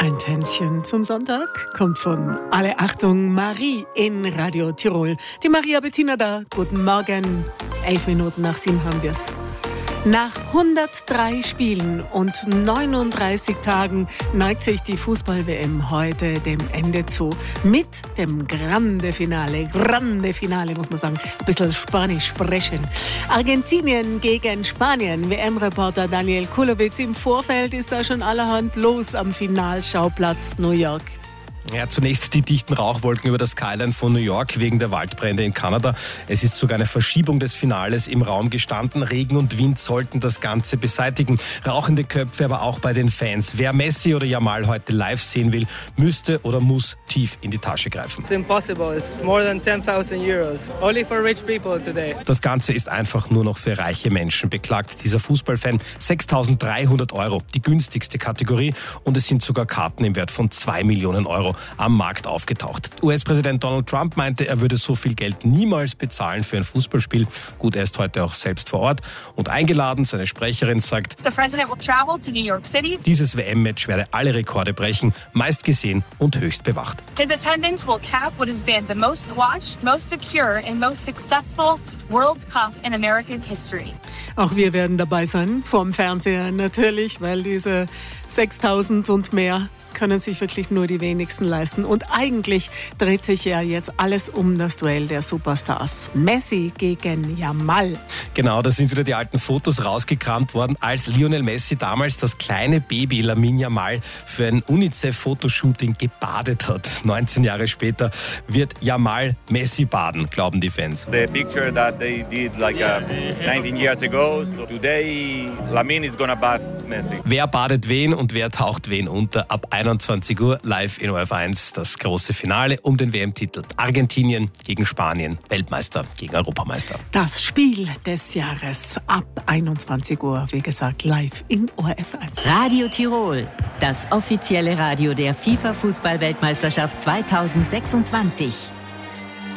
Ein Tänzchen zum Sonntag kommt von Alle Achtung Marie in Radio Tirol. Die Maria Bettina da. Guten Morgen. 11 Minuten nach 7 haben wir es. Nach 103 Spielen und 39 Tagen neigt sich die Fußball-WM heute dem Ende zu. Mit dem Grande Finale muss man sagen, ein bisschen Spanisch sprechen. Argentinien gegen Spanien. WM-Reporter Daniel Kulowitz. Im Vorfeld ist da schon allerhand los am Finalschauplatz New York. Ja, zunächst die dichten Rauchwolken über der Skyline von New York wegen der Waldbrände in Kanada. Es ist sogar eine Verschiebung des Finales im Raum gestanden. Regen und Wind sollten das Ganze beseitigen. Rauchende Köpfe aber auch bei den Fans. Wer Messi oder Yamal heute live sehen will, müsste oder muss tief in die Tasche greifen. It's impossible. It's more than 10,000 euros. Only for rich people today. Das Ganze ist einfach nur noch für reiche Menschen, beklagt dieser Fußballfan. 6.300 €, die günstigste Kategorie. Und es sind sogar Karten im Wert von 2 Millionen € am Markt aufgetaucht. US-Präsident Donald Trump meinte, er würde so viel Geld niemals bezahlen für ein Fußballspiel. Gut, er ist heute auch selbst vor Ort und eingeladen. Seine Sprecherin sagt, The president will travel to New York City. Dieses WM-Match werde alle Rekorde brechen, meist gesehen und höchst bewacht. His attendance will cap what has been the most watched, most secure and most successful World Cup in American history. Auch wir werden dabei sein, vorm Fernseher natürlich, weil diese 6.000 und mehr können sich wirklich nur die wenigsten leisten. Und eigentlich dreht sich ja jetzt alles um das Duell der Superstars. Messi gegen Yamal. Genau, da sind wieder die alten Fotos rausgekramt worden, als Lionel Messi damals das kleine Baby Lamine Yamal für ein UNICEF-Fotoshooting gebadet hat. 19 Jahre später wird Yamal Messi baden, glauben die Fans. The picture that they did 19 years ago, so today Lamine is gonna bath Messi. Wer badet wen und wer taucht wen unter? Ab 21 Uhr live in ORF1 das große Finale um den WM-Titel. Argentinien gegen Spanien, Weltmeister gegen Europameister. Das Spiel des Jahres ab 21 Uhr, wie gesagt, live in ORF1. Radio Tirol, das offizielle Radio der FIFA-Fußball-Weltmeisterschaft 2026.